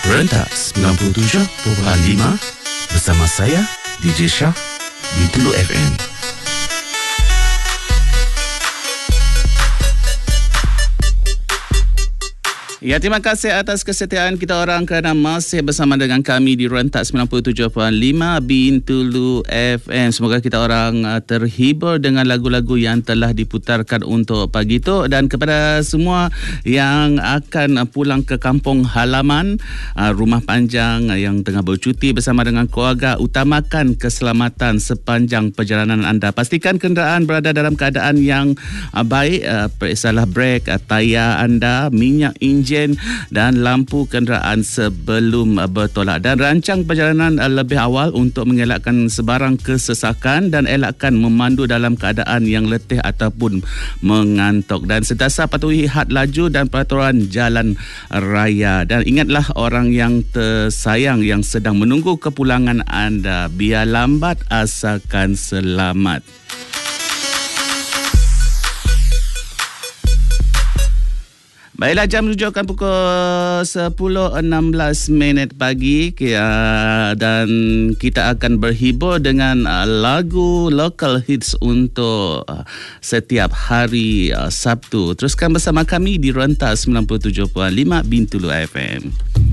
Rentak 97.5 bersama saya DJ Shah di Tulu FM. Ya, terima kasih atas kesetiaan kita orang kerana masih bersama dengan kami di Rentak 97.5 Bintulu FM. Semoga kita orang terhibur dengan lagu-lagu yang telah diputarkan untuk pagi itu. Dan kepada semua yang akan pulang ke kampung halaman, rumah panjang yang tengah bercuti bersama dengan keluarga, utamakan keselamatan sepanjang perjalanan anda. Pastikan kenderaan berada dalam keadaan yang baik. Periksalah brek, tayar anda, minyak enjin dan lampu kenderaan sebelum bertolak, dan rancang perjalanan lebih awal untuk mengelakkan sebarang kesesakan dan elakkan memandu dalam keadaan yang letih ataupun mengantuk, dan sentiasa patuhi had laju dan peraturan jalan raya. Dan ingatlah orang yang tersayang yang sedang menunggu kepulangan anda, biar lambat asalkan selamat. Baiklah, jam menunjukkan pukul 10.16 pagi dan kita akan berhibur dengan lagu local hits untuk setiap hari Sabtu. Teruskan bersama kami di Rentak 97.5 Bintulu FM.